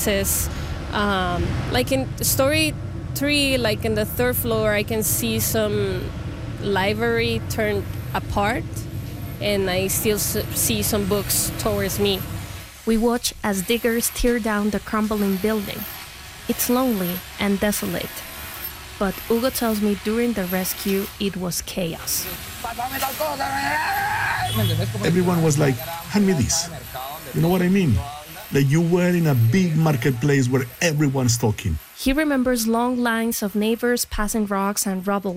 boxes. Like in story 3, like in the 3rd floor, I can see some library turned apart, and I still see some books towards me. We watch as diggers tear down the crumbling building. It's lonely and desolate. But Hugo tells me during the rescue, it was chaos. Everyone was like, hand me this. You know what I mean? Like you were in a big marketplace where everyone's talking. He remembers long lines of neighbors passing rocks and rubble